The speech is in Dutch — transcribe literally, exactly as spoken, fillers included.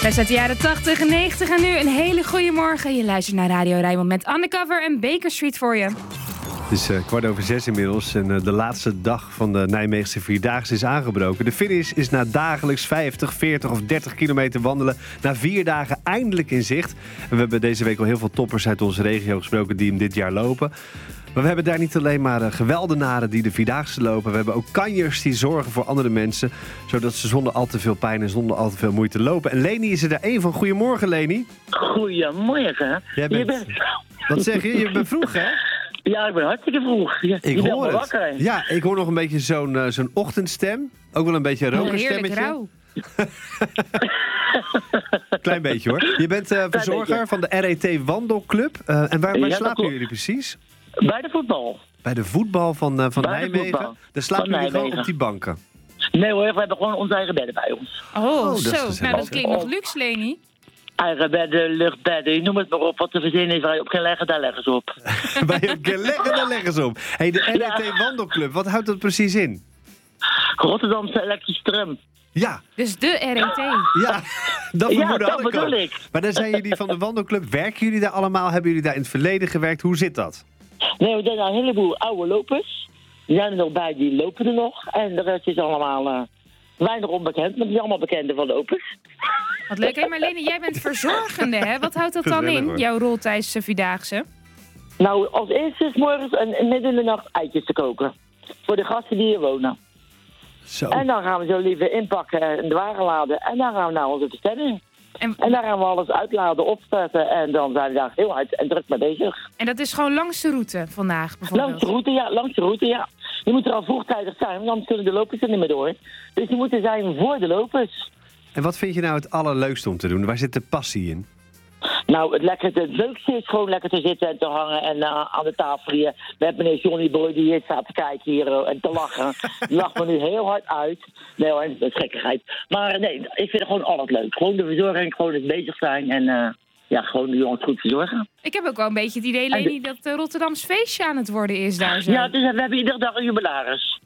Zes uit de jaren tachtig en negentig en nu een hele goede morgen. Je luistert naar Radio Rijnmond met Undercover en Baker Street voor je. Het is uh, kwart over zes inmiddels en uh, de laatste dag van de Nijmeegse Vierdaagse is aangebroken. De finish is na dagelijks vijftig, veertig of dertig kilometer wandelen na vier dagen eindelijk in zicht. En we hebben deze week al heel veel toppers uit onze regio gesproken die hem dit jaar lopen. Maar we hebben daar niet alleen maar uh, geweldenaren die de Vierdaagse lopen. We hebben ook kanjers die zorgen voor andere mensen, zodat ze zonder al te veel pijn en zonder al te veel moeite lopen. En Leni is er daar één van. Goedemorgen, Leni. Goedemorgen. Jij bent... Je bent... Wat zeg je? Je bent vroeg, hè? Ja, ik ben hartstikke vroeg. Je, ik je bent hoor wel het. wakker. Ja, ik hoor nog een beetje zo'n, uh, zo'n ochtendstem. Ook wel een beetje een rokerstemmetje. Heerlijk rauw. Klein beetje hoor. Je bent uh, verzorger van de R E T Wandelclub. Uh, en waar, waar Ja, slapen dat jullie precies? Bij de voetbal. Bij de voetbal van, uh, van Bij de Nijmegen? voetbal. Daar slapen Van jullie gewoon Nijmegen. op die banken? Nee hoor, we hebben gewoon onze eigen bedden bij ons. Oh, Oh, dat is zo. gezellig. Nou, dat klinkt nog luxe, Leni. Eigen bedden, luchtbedden, je noem het maar op. Wat te verzinnen is waar je op kan leggen, daar leggen ze op. Bij een keer leggen, daar leggen ze op. Hey, de R E T Ja. Wandelclub, wat houdt dat precies in? Rotterdamse elektrische tram. Ja, Dus de R E T. ja, dat Ja, vermoeden dat had ik bedoel al. ik. Maar dan zijn jullie van de Wandelclub. Werken jullie daar allemaal? Hebben jullie daar in het verleden gewerkt? Hoe zit dat? Nee, we zijn een heleboel oude lopers. Die zijn er nog bij, die lopen er nog. En de rest is allemaal uh, weinig onbekend, maar die zijn allemaal bekende van lopers. Wat leuk. Hé, maar Leni, jij bent verzorgende, hè? Wat houdt dat dan Gezellig, in, hoor. jouw rol tijdens de Vierdaagse? Nou, als eerste is morgens en midden in de nacht eitjes te koken. Voor de gasten die hier wonen. Zo. En dan gaan we zo liever inpakken en in de wagen laden. En dan gaan we naar onze bestemming. En, En daar gaan we alles uitladen, opstarten. En dan zijn we daar heel hard en druk mee bezig. en dat is gewoon langs de route vandaag, bijvoorbeeld? Langs de route, ja. Langs de route, ja. Je moet er al vroegtijdig zijn, want anders kunnen de lopers er niet meer door. Dus die moeten zijn voor de lopers. En wat vind je nou het allerleukste om te doen? Waar zit de passie in? Nou, het, lekker, het leukste is gewoon lekker te zitten en te hangen en uh, aan de tafel hier. Met meneer Johnny Boy die hier staat te kijken hier uh, en te lachen. Die lacht me nu heel hard uit. Nee hoor, dat is gekkigheid. Maar uh, nee, ik vind het gewoon alles leuk. Gewoon de verzorging, gewoon het bezig zijn en uh, ja, gewoon de jongens goed verzorgen. Ik heb ook wel een beetje het idee, Leni, dat uh, Rotterdams feestje aan het worden is daar zo. Ja, dus we hebben iedere dag een jubilaris.